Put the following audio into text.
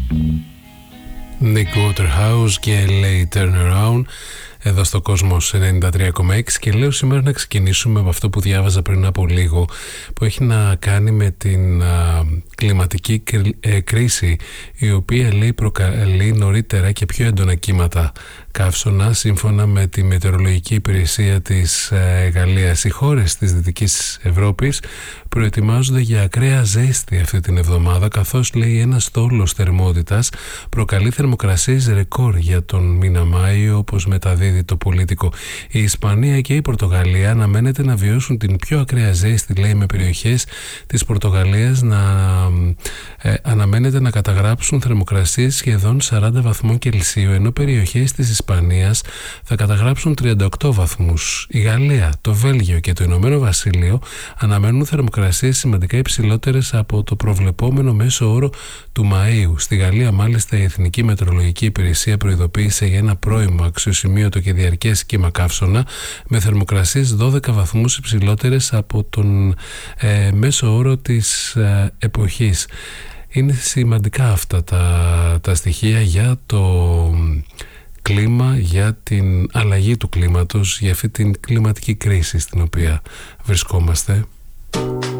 Nick Waterhouse και LA Turnaround εδώ στο Κόσμος 93,6 και λέω σήμερα να ξεκινήσουμε από αυτό που διάβαζα πριν από λίγο, που έχει να κάνει με την κλιματική κρίση, η οποία λέει προκαλεί νωρίτερα και πιο έντονα κύματα καύσωνα σύμφωνα με τη μετεωρολογική υπηρεσία της Γαλλίας. Οι χώρες της Δυτικής Ευρώπης προετοιμάζονται για ακραία ζέστη αυτή την εβδομάδα, καθώς λέει ένας στόλος θερμότητας προκαλεί θερμοκρασίες ρεκόρ για τον μήνα Μάιο, όπως μεταδίδει το Πολίτικο. Η Ισπανία και η Πορτογαλία αναμένεται να βιώσουν την πιο ακραία ζέστη, λέει, με περιοχές της Πορτογαλίας να αναμένεται να καταγράψουν θερμοκρασίες σχεδόν 40 βαθμών Κελσίου, ενώ περιοχές της Ισπανίας θα καταγράψουν 38 βαθμούς. Η Γαλλία, το Βέλγιο και το Ηνωμένο Βασίλειο αναμένουν θερμοκρασίες σημαντικά υψηλότερες από το προβλεπόμενο μέσο όρο του Μαΐου. Στη Γαλλία, μάλιστα, η Εθνική Μετεωρολογική Υπηρεσία προειδοποίησε για ένα πρώιμο, αξιοσημείωτο και διαρκές κύμα καύσωνα με θερμοκρασίες 12 βαθμούς υψηλότερες από τον μέσο όρο της εποχής. Είναι σημαντικά αυτά τα στοιχεία για το κλίμα, για την αλλαγή του κλίματος, για αυτή την κλιματική κρίση στην οποία βρισκόμαστε.